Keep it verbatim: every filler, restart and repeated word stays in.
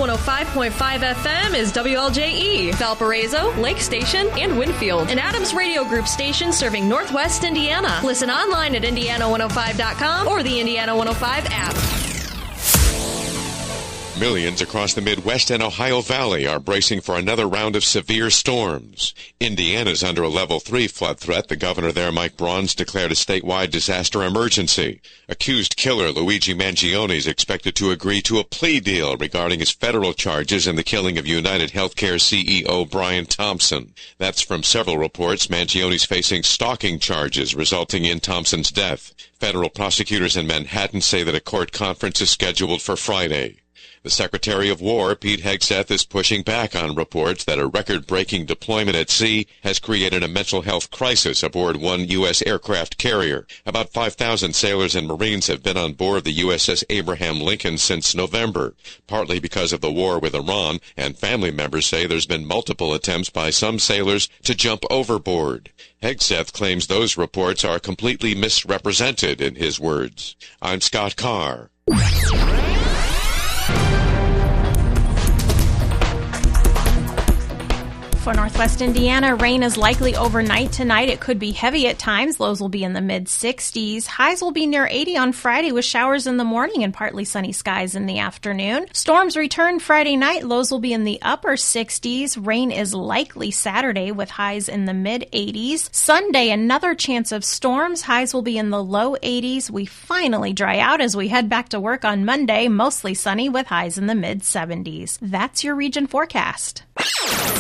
one oh five point five F M is W L J E, Valparaiso, Lake Station, and Winfield, an Adams Radio Group station serving Northwest Indiana. Listen online at Indiana one oh five dot com or the Indiana one oh five app. Millions across the Midwest and Ohio Valley are bracing for another round of severe storms. Indiana's under a level three flood threat. The governor there, Mike Braun's, declared a statewide disaster emergency. Accused killer Luigi Mangione is expected to agree to a plea deal regarding his federal charges in the killing of United Healthcare C E O Brian Thompson. That's from several reports. Mangione's facing stalking charges resulting in Thompson's death. Federal prosecutors in Manhattan say that a court conference is scheduled for Friday. The Secretary of War, Pete Hegseth, is pushing back on reports that a record-breaking deployment at sea has created a mental health crisis aboard one U S aircraft carrier. About five thousand sailors and Marines have been on board the U S S Abraham Lincoln since November, partly because of the war with Iran, and family members say there's been multiple attempts by some sailors to jump overboard. Hegseth claims those reports are completely misrepresented, in his words. I'm Scott Carr. For Northwest Indiana, rain is likely overnight tonight. It could be heavy at times. Lows will be in the mid sixties. Highs will be near eighty on Friday with showers in the morning and partly sunny skies in the afternoon. Storms return Friday night. Lows will be in the upper sixties. Rain is likely Saturday with highs in the mid eighties. Sunday, another chance of storms. Highs will be in the low eighties. We finally dry out as we head back to work on Monday. Mostly sunny with highs in the mid seventies. That's your region forecast.